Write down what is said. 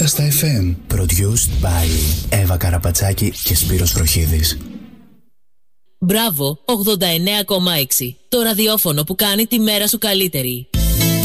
νύχτα στα FM. Produced by Εύα Καραπατσάκη και Σπύρος Βροχίδης. Μπράβο 89,6. Το ραδιόφωνο που κάνει τη μέρα σου καλύτερη.